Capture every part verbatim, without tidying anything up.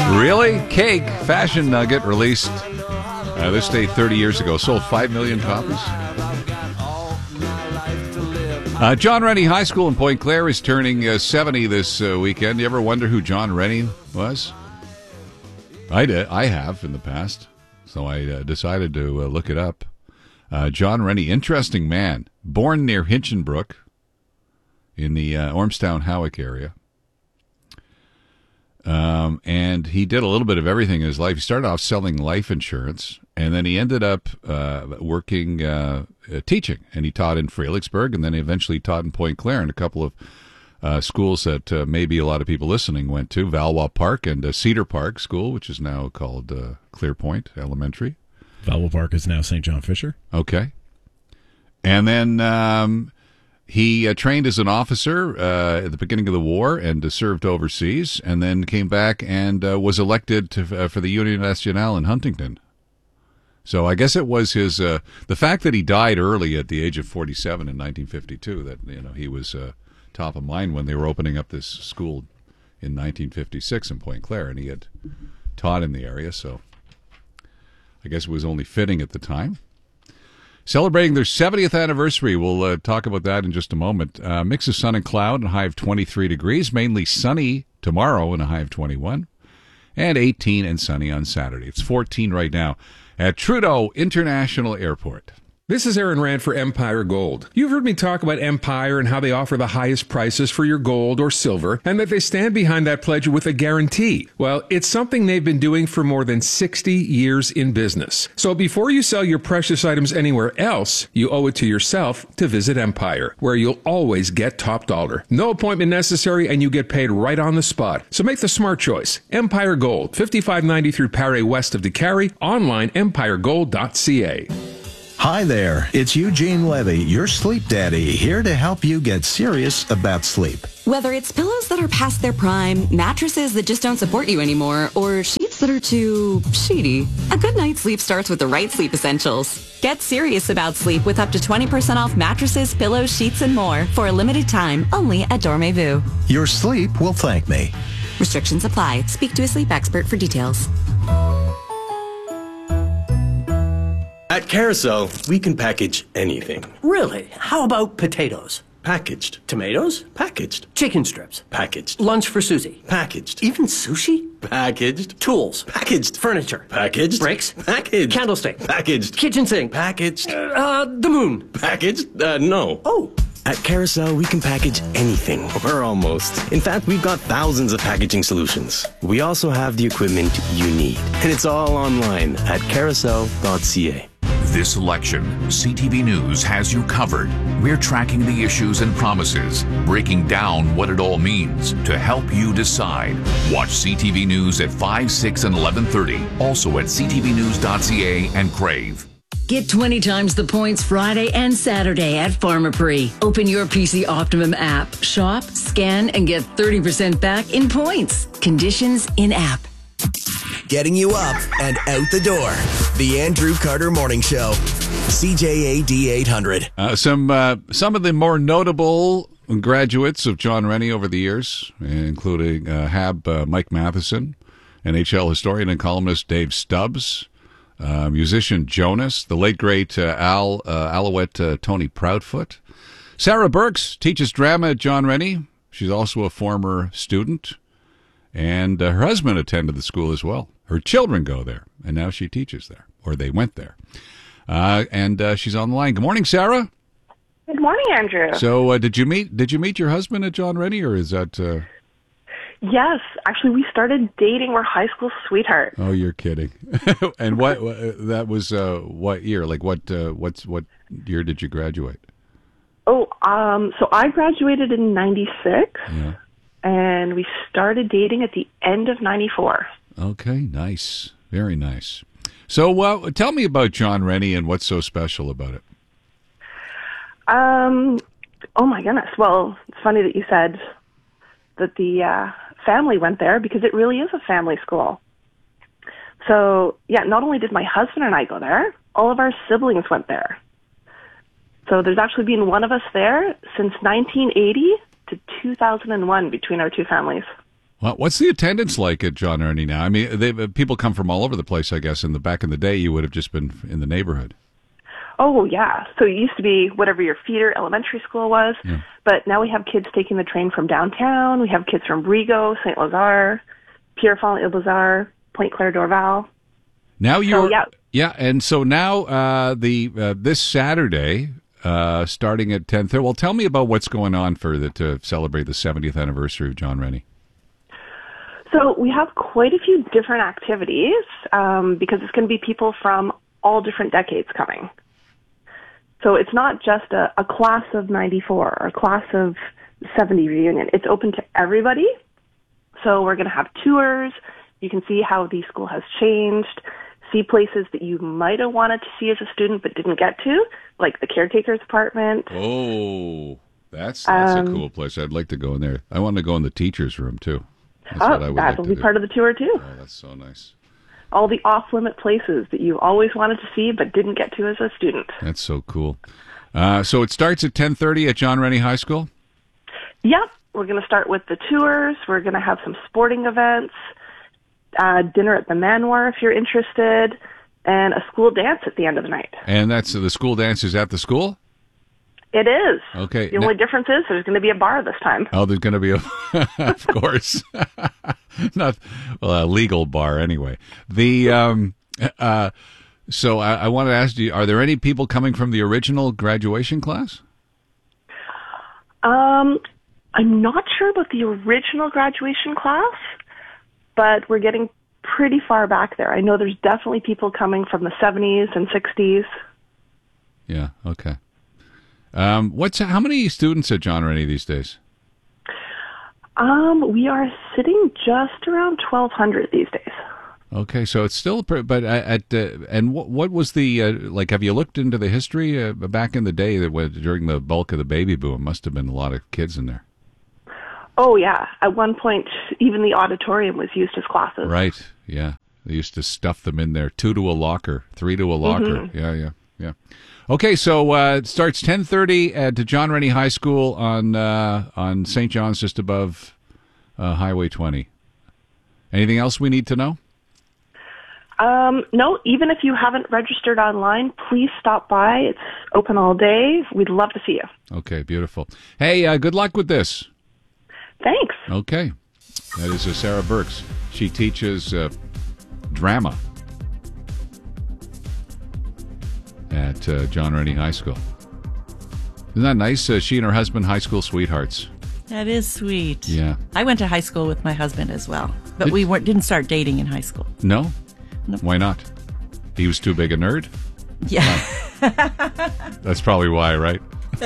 Really? Cake, fashion nugget, released uh, this day thirty years ago. Sold five million copies. Uh, John Rennie High School in Point Claire is turning uh, seventy this uh, weekend. You ever wonder who John Rennie was? I did. I have in the past. So I uh, decided to uh, look it up. Uh, John Rennie, interesting man. Born near Hinchinbrook in the uh, Ormstown, Howick area. Um, and he did a little bit of everything in his life. He started off selling life insurance, and then he ended up uh, working, uh, uh, teaching. And he taught in Frelicksburg, and then he eventually taught in Point Claire and a couple of uh, schools that uh, maybe a lot of people listening went to, Valois Park and uh, Cedar Park School, which is now called uh, Clear Point Elementary. Valois Park is now Saint John Fisher. Okay. And then um, he uh, trained as an officer uh, at the beginning of the war and uh, served overseas, and then came back and uh, was elected to, uh, for the Union Nationale in Huntington. So I guess it was his uh, the fact that he died early at the age of forty-seven in nineteen fifty-two that you know he was uh, top of mind when they were opening up this school in nineteen fifty-six in Point Claire, and he had taught in the area, so I guess it was only fitting at the time. Celebrating their seventieth anniversary. We'll uh, talk about that in just a moment. Uh, mix of sun and cloud and a high of twenty-three degrees. Mainly sunny tomorrow and a high of twenty-one. And eighteen and sunny on Saturday. It's fourteen right now at Trudeau International Airport. This is Aaron Rand for Empire Gold. You've heard me talk about Empire and how they offer the highest prices for your gold or silver, and that they stand behind that pledge with a guarantee. Well, it's something they've been doing for more than sixty years in business. So before you sell your precious items anywhere else, you owe it to yourself to visit Empire, where you'll always get top dollar. No appointment necessary, and you get paid right on the spot. So make the smart choice. Empire Gold, fifty-five ninety-three Paré west of DeCarry, online empire gold dot c a. Hi there, it's Eugene Levy, your sleep daddy, here to help you get serious about sleep. Whether it's pillows that are past their prime, mattresses that just don't support you anymore, or sheets that are too sheety, a good night's sleep starts with the right sleep essentials. Get serious about sleep with up to twenty percent off mattresses, pillows, sheets, and more for a limited time only at Dormez-vous. Your sleep will thank me. Restrictions apply. Speak to a sleep expert for details. At Carousel, we can package anything. Really? How about potatoes? Packaged. Tomatoes? Packaged. Chicken strips? Packaged. Lunch for Susie? Packaged. Even sushi? Packaged. Tools? Packaged. Furniture? Packaged. Bricks? Packaged. Candlestick? Packaged. Kitchen sink? Packaged. Uh, the moon? Packaged? Uh, no. Oh. At Carousel, we can package anything, or almost. In fact, we've got thousands of packaging solutions. We also have the equipment you need, and it's all online at carousel dot c a. This election, C T V News has you covered. We're tracking the issues and promises, breaking down what it all means to help you decide. Watch C T V News at five, six, and eleven thirty. Also at c t v news dot c a and Crave. Get twenty times the points Friday and Saturday at Pharmaprix. Open your P C Optimum app, shop, scan, and get thirty percent back in points. Conditions in app. Getting you up and out the door. The Andrew Carter Morning Show. C J A D eight hundred. Uh, some uh, some of the more notable graduates of John Rennie over the years, including uh, Hab uh, Mike Matheson, N H L historian and columnist Dave Stubbs, uh, musician Jonas, the late great uh, Al uh, Alouette uh, Tony Proudfoot. Sarah Burks teaches drama at John Rennie. She's also a former student, and uh, her husband attended the school as well. Her children go there, and now she teaches there, or they went there. Uh, and uh, she's on the line. Good morning, Sarah. Good morning, Andrew. So, uh, did you meet did you meet your husband at John Rennie, or is that? Uh... Yes, actually, we started dating. We're high school sweethearts. Oh, you're kidding! And what uh, that was? Uh, what year? Like what? Uh, what's what year did you graduate? Oh, um, so I graduated in ninety-six, yeah. And we started dating at the end of ninety-four. Okay, nice, very nice. So, uh, tell me about John Rennie and what's so special about it. Um, oh my goodness. Well, it's funny that you said that the uh, family went there, because it really is a family school. So, yeah, not only did my husband and I go there, all of our siblings went there. So there's actually been one of us there since nineteen eighty to two thousand one between our two families. Well, what's the attendance like at John Rennie now? I mean, they, people come from all over the place, I guess. In the back in the day, you would have just been in the neighborhood. Oh, yeah. So it used to be whatever your feeder elementary school was, Yeah. but now we have kids taking the train from downtown. We have kids from Rigaud, Saint Lazare, Pierrefonds-Ile-Lazare, Pointe Claire Dorval. Now you're, yeah. yeah, and so now uh, the uh, this Saturday, uh, starting at ten thirty. Well, tell me about what's going on for the to celebrate the seventieth anniversary of John Rennie. So we have quite a few different activities um, because it's going to be people from all different decades coming. So it's not just a, a class of ninety-four or a class of seventy reunion. It's open to everybody. So we're going to have tours. You can see how the school has changed, see places that you might have wanted to see as a student but didn't get to, like the caretaker's apartment. Oh, that's that's Um, a cool place. I'd like to go in there. I want to go in the teacher's room too. That's oh, what I would that'll like to be do. part of the tour too. Oh, that's so nice. All the off-limit places that you always wanted to see but didn't get to as a student. That's so cool. Uh, so it starts at ten thirty at John Rennie High School? Yep. We're going to start with the tours. We're going to have some sporting events, uh, dinner at the Manoir if you're interested, and a school dance at the end of the night. And that's the school dance is at the school? It is. Okay. The now- only difference is there's going to be a bar this time. Oh, there's going to be a, of course, not well, a legal bar anyway. The um, uh, so I, I want to ask you: are there any people coming from the original graduation class? Um, I'm not sure about the original graduation class, but we're getting pretty far back there. I know there's definitely people coming from the seventies and sixties. Yeah. Okay. Um, what's how many students at John Rennie these days? Um, we are sitting just around twelve hundred these days. Okay, so it's still, pre- but at uh, and what what was the uh, like? Have you looked into the history uh, back in the day that was during the bulk of the baby boom? Must have been a lot of kids in there, Oh, yeah. At one point, even the auditorium was used as classes. right? Yeah, they used to stuff them in there, two to a locker, three to a locker. Mhm. Yeah, yeah, yeah. Okay, so uh, it starts ten thirty at John Rennie High School on uh, on Saint John's, just above uh, Highway twenty. Anything else we need to know? Um, no, even if you haven't registered online, please stop by. It's open all day. We'd love to see you. Okay, beautiful. Hey, uh, good luck with this. Thanks. Okay. That is uh, Sarah Burks. She teaches uh, drama at uh, John Rennie High School. Isn't that nice? Uh, she and her husband, high school sweethearts. That is sweet. Yeah. I went to high school with my husband as well, but Did- we weren't, didn't start dating in high school. No? Nope. Why not? He was too big a nerd? Yeah. That's probably why, right?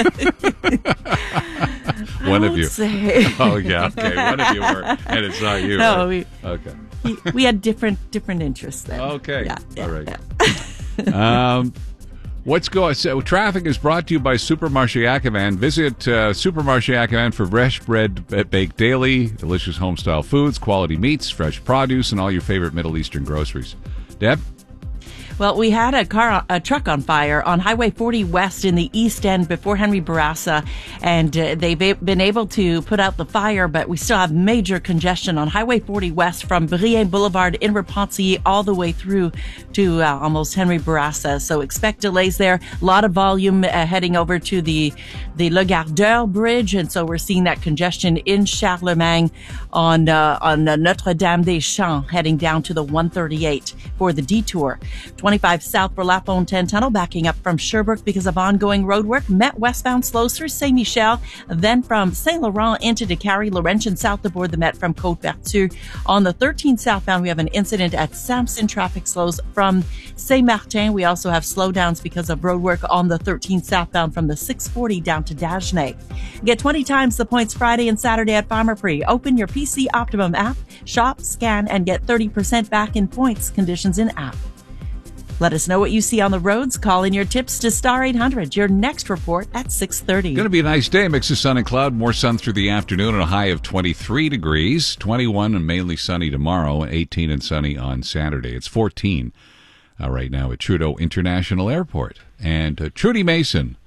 One of would you. say. Oh, yeah. Okay. One of you were, and it's not you. No, right? we- Okay. we, we had different different interests then. Okay. Yeah, yeah, All right. um, what's going? So, traffic is brought to you by Supermarché Ackerman. Visit uh, Supermarché Ackerman for fresh bread b- baked daily, delicious home style foods, quality meats, fresh produce, and all your favorite Middle Eastern groceries. Deb. Well, we had a car, a truck on fire on Highway forty West in the East End before Henry Bourassa, and uh, they've been able to put out the fire, but we still have major congestion on Highway forty West from Brien Boulevard in Repentigny all the way through to uh, almost Henry Bourassa. So expect delays there. A lot of volume uh, heading over to the the Le Gardeur Bridge, and so we're seeing that congestion in Charlemagne on uh, on uh, Notre-Dame-des-Champs heading down to the one thirty-eight for the detour. twenty-five south for La Fontaine Tunnel, backing up from Sherbrooke because of ongoing road work. Met westbound slows through Saint-Michel, then from Saint-Laurent into Décarie, Laurentian south aboard the Met from Côte-Vertu. On the thirteen southbound, we have an incident at Sampson. Traffic slows from Saint-Martin. We also have slowdowns because of road work on the thirteen southbound from the six forty down to Dagenais. Get twenty times the points Friday and Saturday at Pharmaprix. Open your P C Optimum app, shop, scan, and get thirty percent back in points. Conditions in app. Let us know what you see on the roads. Call in your tips to Star eight hundred. Your next report at six thirty. Going to be a nice day. Mix of sun and cloud. More sun through the afternoon and a high of twenty-three degrees. twenty-one and mainly sunny tomorrow. eighteen and sunny on Saturday. It's fourteen uh, right now at Trudeau International Airport. And uh, Trudy Mason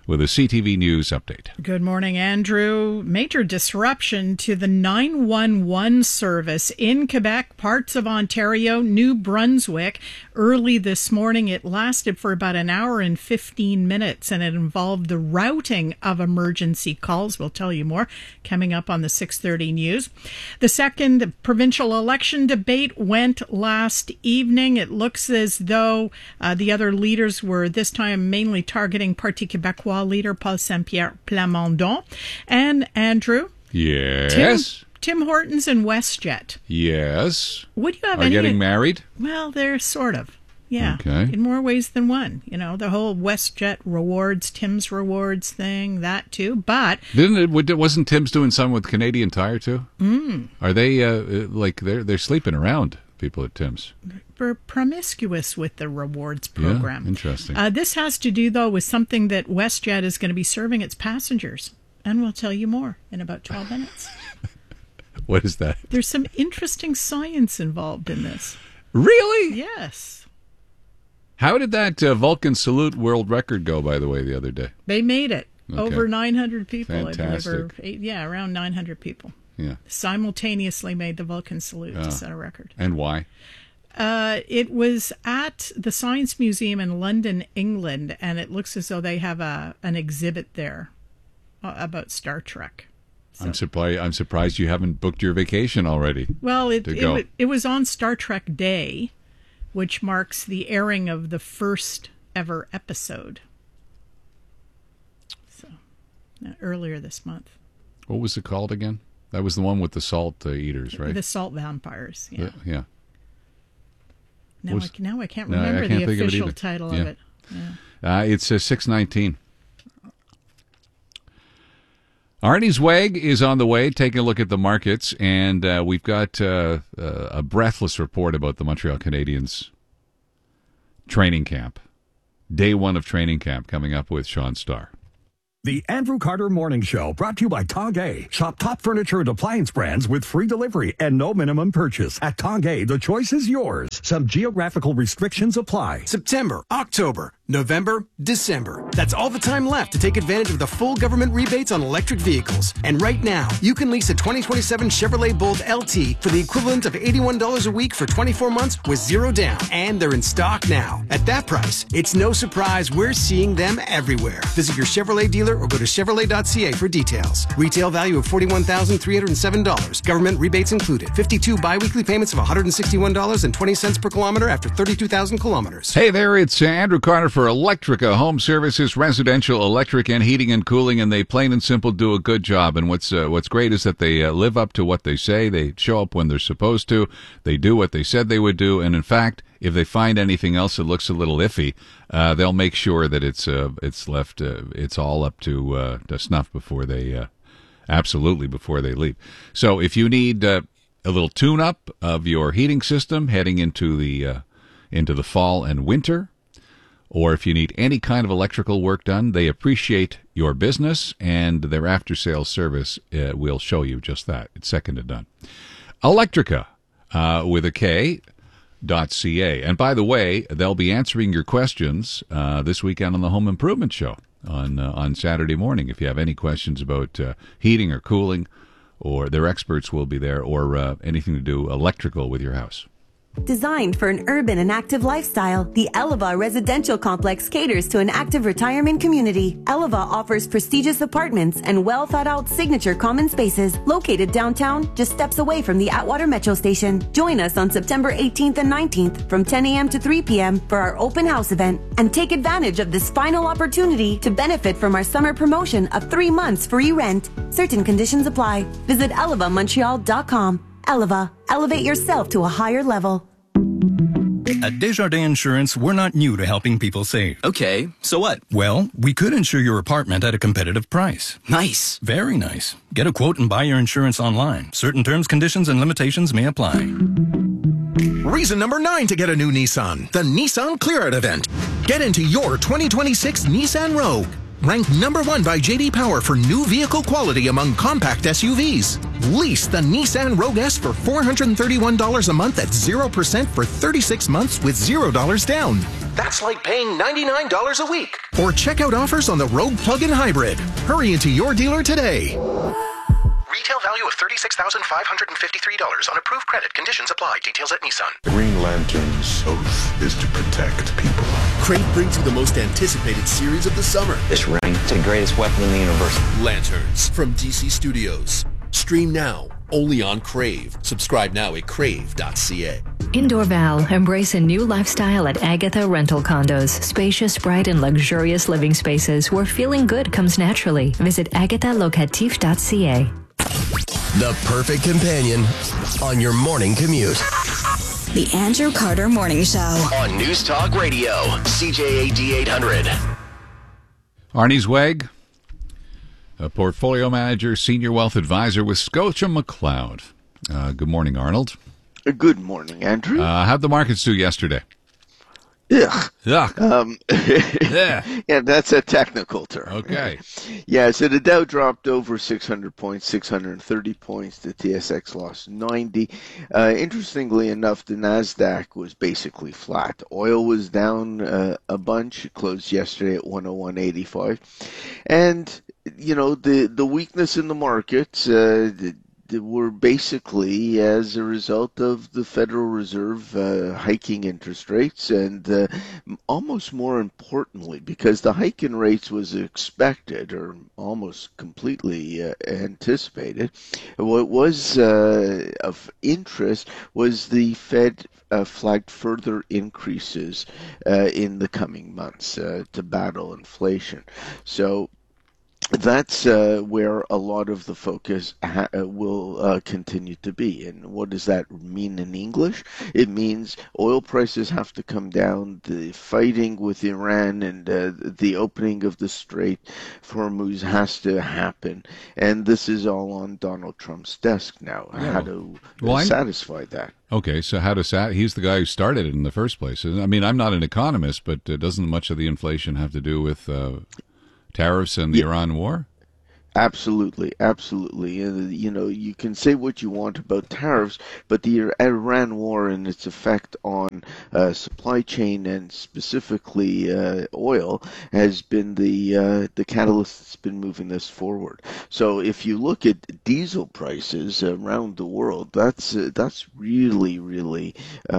with a C T V News update. Good morning, Andrew. Major disruption to the nine one one service in Quebec, parts of Ontario, New Brunswick. Early this morning, it lasted for about an hour and fifteen minutes, and it involved the routing of emergency calls. We'll tell you more coming up on the six thirty news. The second provincial election debate went last evening. It looks as though uh, the other leaders were this time mainly targeting Parti Québécois leader Paul Saint-Pierre Plamondon and Andrew. Yes. Tim, Tim Hortons and WestJet. Yes. Would you have Are any? getting married? Well, they're sort of. Yeah. Okay. In more ways than one. You know, the whole WestJet rewards, Tim's rewards thing, that too. But Didn't it? Wasn't Tim's doing something with Canadian Tire too? Mm. Are they uh, like they're they're sleeping around? People at Tim's. We're promiscuous with the rewards program. Yeah, interesting. Uh, this has to do, though, with something that WestJet is going to be serving its passengers. And we'll tell you more in about twelve minutes. What is that? There's some interesting science involved in this. Really? Yes. How did that uh, Vulcan Salute world record go, by the way, the other day? They made it. Okay. Over nine hundred people, Fantastic. I believe. Or eight, yeah, around nine hundred people. Yeah. Simultaneously made the Vulcan Salute Oh. to set a record. And why? Uh, it was at the Science Museum in London, England, and it looks as though they have a an exhibit there uh, about Star Trek. I'm surprised. I'm surprised you haven't booked your vacation already. Well, it to it, go. wa- it was on Star Trek Day, which marks the airing of the first ever episode. So, uh, earlier this month. What was it called again? That was the one with the salt uh, eaters, right? The Salt Vampires, yeah. The- yeah. Now, Was- I, can- now I can't No, I remember can't the think of it official either. title Yeah. of it. Yeah. Uh, it's uh, six nineteen. Arnie's Wag is on the way, taking a look at the markets, and uh, we've got uh, uh, a breathless report about the Montreal Canadiens training camp. Day one of training camp coming up with Sean Starr. The Andrew Carter Morning Show, brought to you by Tongay. Shop top furniture and appliance brands with free delivery and no minimum purchase. At Tongay, the choice is yours. Some geographical restrictions apply. September, October, November, December. That's all the time left to take advantage of the full government rebates on electric vehicles. And right now, you can lease a twenty twenty-seven Chevrolet Bolt L T for the equivalent of eighty-one dollars a week for twenty-four months with zero down. And they're in stock now. At that price, it's no surprise we're seeing them everywhere. Visit your Chevrolet dealer or go to Chevrolet dot C A for details. Retail value of forty-one thousand three hundred seven dollars. Government rebates included. fifty-two biweekly payments of one hundred sixty-one dollars and twenty cents per kilometer after thirty-two thousand kilometers. Hey there, it's Andrew Carter for Electrica Home Services, residential electric and heating and cooling, and they plain and simple do a good job. And what's uh, what's great is that they uh, live up to what they say. They show up when they're supposed to. They do what they said they would do. And in fact, if they find anything else that looks a little iffy, uh, they'll make sure that it's uh, it's left uh, it's all up to uh, to snuff before they uh, absolutely before they leave. So if you need uh, a little tune-up of your heating system heading into the uh, into the fall and winter, or if you need any kind of electrical work done, they appreciate your business, and their after-sales service uh, will show you just that. It's second to none. Electrica, uh, with a K, dot C A. And by the way, they'll be answering your questions uh, this weekend on the Home Improvement Show on uh, on Saturday morning. If you have any questions about uh, heating or cooling, or their experts will be there, or uh, anything to do electrical with your house. Designed for an urban and active lifestyle, the Eleva Residential Complex caters to an active retirement community. Eleva offers prestigious apartments and well-thought-out signature common spaces located downtown, just steps away from the Atwater Metro Station. Join us on September eighteenth and nineteenth from ten a.m. to three p.m. for our open house event, and take advantage of this final opportunity to benefit from our summer promotion of three months free rent. Certain conditions apply. Visit eleva montreal dot com. Eleva, elevate yourself to a higher level. At Desjardins Insurance, we're not new to helping people save. Okay, so what? Well, we could insure your apartment at a competitive price. Nice. Very nice. Get a quote and buy your insurance online. Certain terms, conditions, and limitations may apply. Reason number nine to get a new Nissan, the Nissan Clear Out event. Get into your twenty twenty-six Nissan Rogue. Ranked number one by J D Power for new vehicle quality among compact S U Vs. Lease the Nissan Rogue S for four hundred thirty-one dollars a month at zero percent for thirty-six months with zero dollars down. That's like paying ninety-nine dollars a week. Or check out offers on the Rogue Plug-in Hybrid. Hurry into your dealer today. Retail value of thirty-six thousand five hundred fifty-three dollars on approved credit. Conditions apply. Details at Nissan. Green Lantern's oath is to protect people. Crave brings you the most anticipated series of the summer. This ring, it's the greatest weapon in the universe. Lanterns from D C Studios. Stream now, only on Crave. Subscribe now at crave dot c a. In Dorval, embrace a new lifestyle at Agatha Rental Condos. Spacious, bright, and luxurious living spaces where feeling good comes naturally. Visit agatha locatif dot c a. The perfect companion on your morning commute. The Andrew Carter Morning Show. On News Talk Radio, C J A D eight hundred. Arnie Zweig, a portfolio manager, senior wealth advisor with Scotia McLeod. Uh, good morning, Arnold. Good morning, Andrew. Uh, how'd the markets do yesterday? Ugh. Yuck. Um, yeah. yeah, that's a technical term. Okay. Yeah, so the Dow dropped over six hundred points, six hundred thirty points. The T S X lost ninety. Uh, interestingly enough, the NASDAQ was basically flat. Oil was down uh, a bunch. It closed yesterday at one oh one eighty-five. And, you know, the, the weakness in the markets, uh, the, were basically as a result of the Federal Reserve uh, hiking interest rates, and uh, almost more importantly, because the hike in rates was expected or almost completely uh, anticipated, what was uh, of interest was the Fed uh, flagged further increases uh, in the coming months uh, to battle inflation. So that's uh, where a lot of the focus ha- will uh, continue to be. And what does that mean in English? It means oil prices have to come down, the fighting with Iran and uh, the opening of the Strait for Hormuz has to happen. And this is all on Donald Trump's desk now, Yeah. how to Well, uh, I- satisfy that. Okay, so how does that? He's the guy who started it in the first place. I mean, I'm not an economist, but uh, doesn't much of the inflation have to do with uh, tariffs and the Iran war? Absolutely, absolutely. And, you know, you can say what you want about tariffs, but the Iran war and its effect on uh, supply chain and specifically uh, oil has been the uh, the catalyst that's been moving this forward. So if you look at diesel prices around the world, that's uh, that's really, really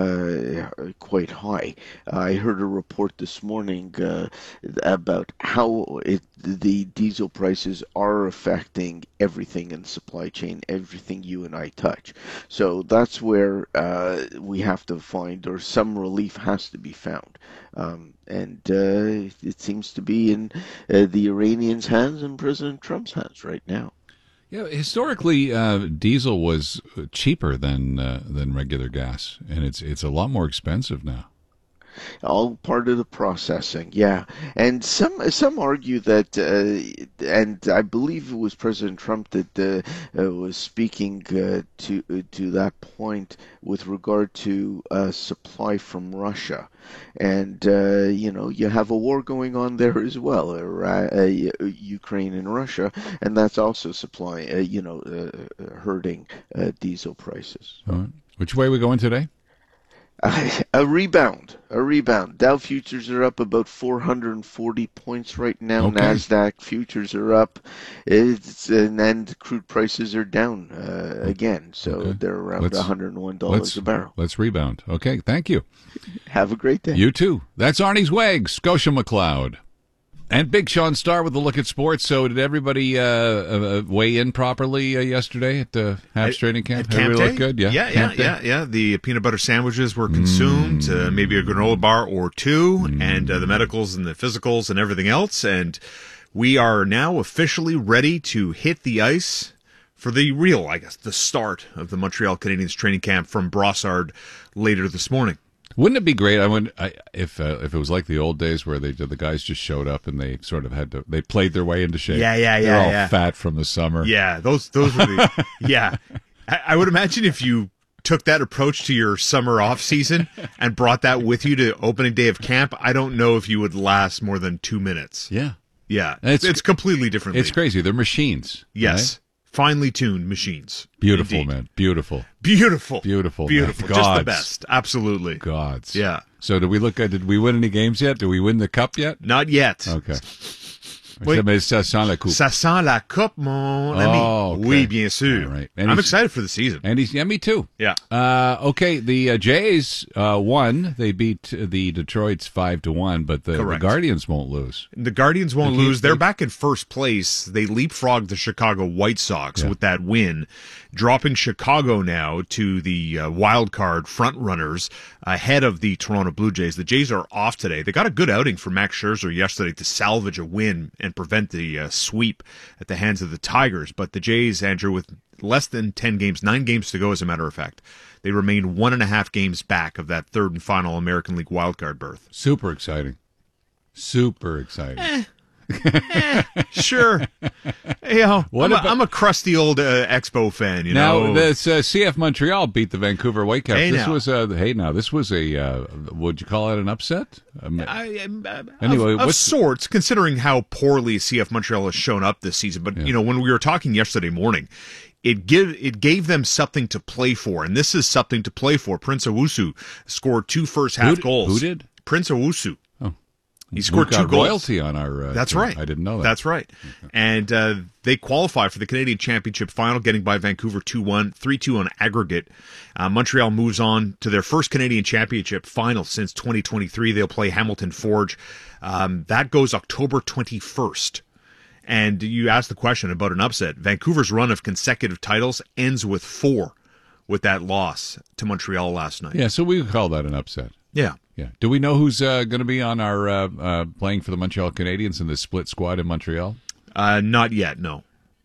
uh, quite high. I heard a report this morning uh, about how it, the diesel prices are affecting everything in the supply chain, everything you and I touch. So that's where uh, we have to find, or some relief has to be found. Um, and uh, it seems to be in uh, the Iranians' hands and President Trump's hands right now. Yeah, historically, uh, diesel was cheaper than uh, than regular gas, and it's it's a lot more expensive now. All part of the processing, yeah. And some some argue that, uh, and I believe it was President Trump that uh, uh, was speaking uh, to uh, to that point with regard to uh, supply from Russia. And, uh, you know, you have a war going on there as well, uh, uh, Ukraine and Russia, and that's also supply, uh, you know, uh, hurting uh, diesel prices. All right. Which way are we going today? A rebound, a rebound. Dow futures are up about four hundred forty points right now. Okay. NASDAQ futures are up, it's, and, and crude prices are down uh, again. So Okay. they're around Let's- one hundred one dollars let's- a barrel. Let's rebound. Okay, thank you. Have a great day. You too. That's Arnie Zweig, Scotia McLeod. And Big Sean Starr with a look at sports. So did everybody uh, uh, weigh in properly uh, yesterday at the Habs training camp? At Camp Everybody Day? looked good? Yeah, yeah, yeah, Camp Day? yeah, yeah. The peanut butter sandwiches were consumed, Mm. uh, maybe a granola bar or two, and uh, the medicals and the physicals and everything else. And we are now officially ready to hit the ice for the real, I guess, the start of the Montreal Canadiens training camp from Brossard later this morning. Wouldn't it be great? I would, I, if uh, if it was like the old days where they the guys just showed up and they sort of had to they played their way into shape. Yeah, yeah, They're yeah, all yeah. fat from the summer. Yeah, those those were the yeah. I, I would imagine if you took that approach to your summer off season and brought that with you to opening day of camp, I don't know if you would last more than two minutes. Yeah. Yeah, It's- it's, it's completely different. It's league. crazy. They're machines. Yes, right? finely tuned machines. Beautiful, Indeed. man. Beautiful. Beautiful. Beautiful. man. Beautiful. Just the Gods. best. Absolutely. Gods. Yeah. So did we look at? Did we win any games yet? Did we win the cup yet? Not yet. Okay. Wait. Mais ça sent la coupe. Ça sent la coupe, mon ami. Oh, okay. Oui, bien sûr. All right. And I'm he's- excited for the season. And he's yeah, me too. Yeah. Uh, okay, the uh, Jays uh, won. They beat the Detroit's five to one, but the, the Correct. Guardians won't lose. The Guardians won't They keep- lose. They're they- back in first place. They leapfrogged the Chicago White Sox Yeah. with that win, dropping Chicago now to the uh, wild card front runners ahead of the Toronto Blue Jays. The Jays are off today. They got a good outing from Max Scherzer yesterday to salvage a win and prevent the uh, sweep at the hands of the Tigers. But the Jays, Andrew, with less than ten games, nine games to go, as a matter of fact, they remain one and a half games back of that third and final American League wildcard berth. Super exciting. Super exciting. Eh. Eh, sure. You know, What I'm, about- a, I'm a crusty old uh, Expo fan, you know. Now, this uh, C F Montreal beat the Vancouver Whitecaps. Hey, this now. was a hey now. This was a uh, would you call it an upset? Um, I, uh, Anyway, of, of what's- sorts, considering how poorly C F Montreal has shown up this season. But, you know, when we were talking yesterday morning, it give it gave them something to play for, and this is something to play for. Prince Owusu scored two first half Who d- goals. who did? Prince Owusu. Oh. He scored We've got two goals. royalty on our. Uh, That's team. right. I didn't know that. That's right. And uh, they qualify for the Canadian Championship final, getting by Vancouver two one, three two on aggregate. Uh, Montreal moves on to their first Canadian Championship final since twenty twenty-three. They'll play Hamilton Forge. Um, that goes October twenty-first. And you asked the question about an upset. Vancouver's run of consecutive titles ends with four with that loss to Montreal last night. Yeah, so we would call that an upset. Yeah. Yeah. Do we know who's uh, going to be on our uh, uh, playing for the Montreal Canadiens in the split squad in Montreal? Uh, not yet, no.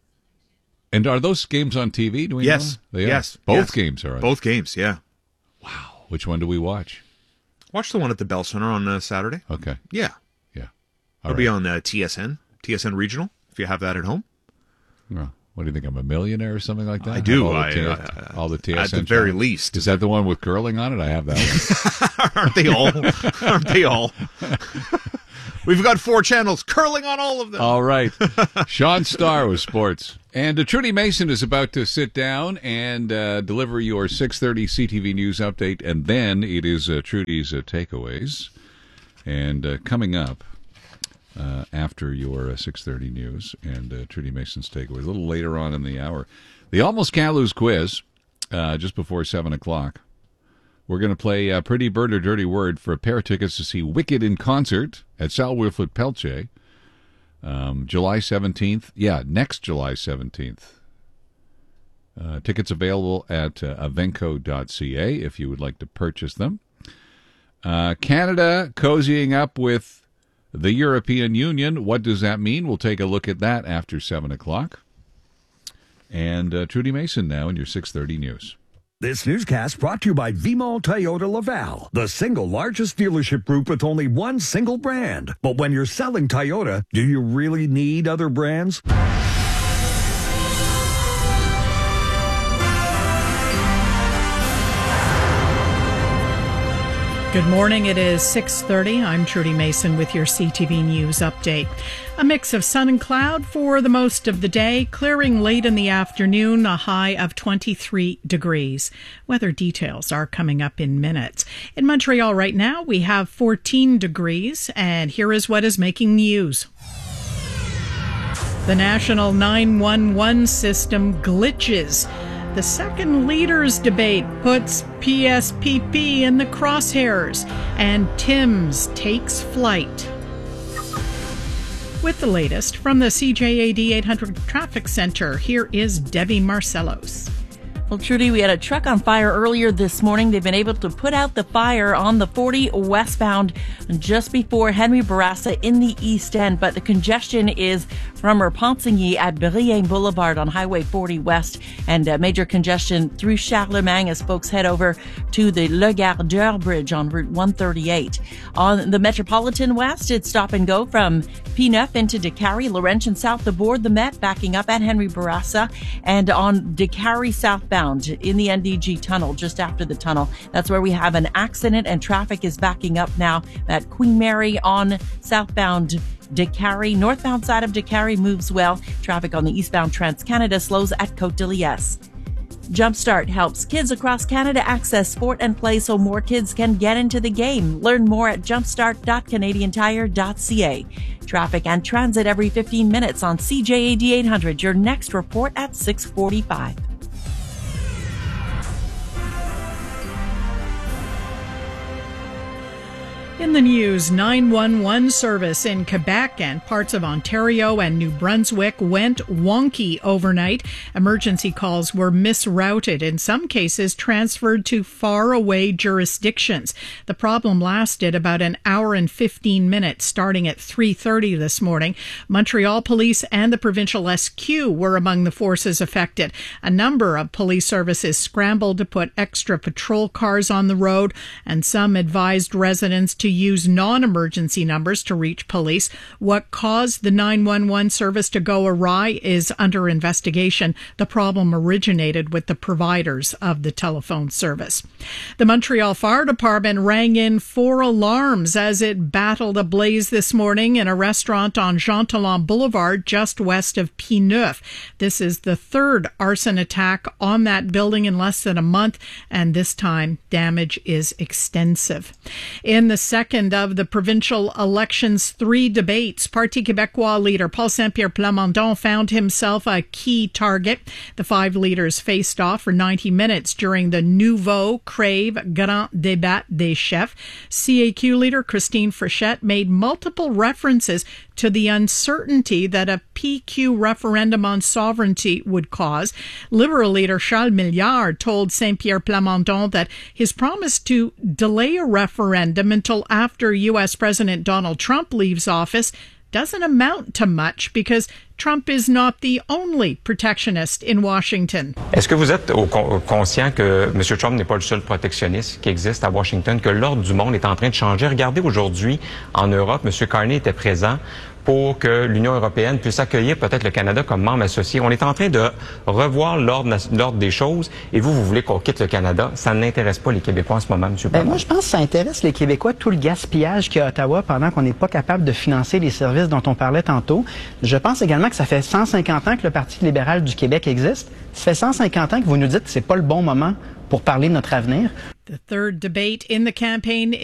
And are those games on T V? Do we Yes. know? They are. Yes. Both Yes. games are on. Both games, yeah. Which one do we watch? Watch the one at the Bell Center on uh, Saturday. Okay. Yeah. Yeah. It'll All be right. on uh, T S N, T S N Regional, if you have that at home. Well, what do you think? I'm a millionaire or something like that? I do. Have All I- the, T- I- all the T S N at the very channels? least. Is that the one with curling on it? I have that one. Aren't they all? Aren't they all? We've got four channels curling on all of them. All right. Sean Starr with sports. And uh, Trudy Mason is about to sit down and uh, deliver your six thirty C T V News update, and then it is uh, Trudy's uh, takeaways. And uh, coming up uh, after your uh, six thirty news and uh, Trudy Mason's takeaways, a little later on in the hour, the Almost Can't Lose quiz, uh, just before seven o'clock. We're going to play uh, Pretty Bird or Dirty Word for a pair of tickets to see Wicked in concert at Sal Wilfrid Pelche. Um, July seventeenth. Yeah, next July seventeenth. Uh, tickets available at uh, avenco dot c a if you would like to purchase them. Uh, Canada cozying up with the European Union. What does that mean? We'll take a look at that after seven o'clock. And uh, Trudy Mason now in your six thirty news. This newscast brought to you by V-Mall Toyota Laval, the single largest dealership group with only one single brand. But when you're selling Toyota, do you really need other brands? Good morning. It is six thirty. I'm Trudy Mason with your C T V News update. A mix of sun and cloud for the most of the day, clearing late in the afternoon, a high of twenty-three degrees. Weather details are coming up in minutes. In Montreal right now, we have fourteen degrees, and here is what is making news. The National nine one one system glitches. The second leaders debate puts P S P P in the crosshairs, and Tim's takes flight. With the latest from the C J A D eight hundred Traffic Center, here is Debbie Marcellos. Well, Trudy, we had a truck on fire earlier this morning. They've been able to put out the fire on the forty westbound just before Henry Bourassa in the East End, but the congestion is from Repentigny at Berrien Boulevard on Highway forty West, and uh, major congestion through Charlemagne as folks head over to the Le Gardeur Bridge on Route one thirty-eight. On the Metropolitan West, it's stop and go from P nine into Décarie, Laurentian south aboard the Met, backing up at Henry Bourassa, and on Décarie southbound southbound in the N D G tunnel, just after the tunnel. That's where we have an accident and traffic is backing up now at Queen Mary on southbound Décarie. Northbound side of Décarie moves well. Traffic on the eastbound Trans-Canada slows at Côte de Liesse. Jumpstart helps kids across Canada access sport and play so more kids can get into the game. Learn more at jumpstart dot canadian tire dot c a. Traffic and transit every fifteen minutes on C J A D eight hundred. Your next report at six forty-five. In the news, nine one one service in Quebec and parts of Ontario and New Brunswick went wonky overnight. Emergency calls were misrouted, in some cases transferred to faraway jurisdictions. The problem lasted about an hour and fifteen minutes, starting at three thirty this morning. Montreal Police and the Provincial S Q were among the forces affected. A number of police services scrambled to put extra patrol cars on the road, and some advised residents to use non-emergency numbers to reach police. What caused the nine one one service to go awry is under investigation. The problem originated with the providers of the telephone service. The Montreal Fire Department rang in four alarms as it battled a blaze this morning in a restaurant on Jean Talon Boulevard just west of P-Neuf. This is the third arson attack on that building in less than a month, and this time damage is extensive. In the second of the provincial elections three debates, Parti Québécois leader Paul Saint-Pierre Plamondon found himself a key target. The five leaders faced off for ninety minutes during the Nouveau Crave Grand Débat des Chefs. C A Q leader Christine Frechette made multiple references to the uncertainty that a P Q referendum on sovereignty would cause. Liberal leader Charles Milliard told Saint-Pierre Plamondon that his promise to delay a referendum until after U S President Donald Trump leaves office doesn't amount to much because Trump is not the only protectionist in Washington. Est-ce que vous êtes au, au, conscient que M. Trump n'est pas le seul protectionniste qui existe à Washington, que l'ordre du monde est en train de changer? Regardez aujourd'hui en Europe, M. Carney était présent pour que l'Union européenne puisse accueillir peut-être le Canada comme membre associé. On est en train de revoir l'ordre, l'ordre des choses et vous, vous voulez qu'on quitte le Canada. Ça n'intéresse pas les Québécois en ce moment, M. Ben moi, je pense que ça intéresse les Québécois, tout le gaspillage qu'il y a à Ottawa pendant qu'on n'est pas capable de financer les services dont on parlait tantôt. Je pense également que ça fait cent cinquante ans que le Parti libéral du Québec existe. Ça fait cent cinquante ans que vous nous dites que c'est pas le bon moment pour parler de notre avenir. The third debate in the campaign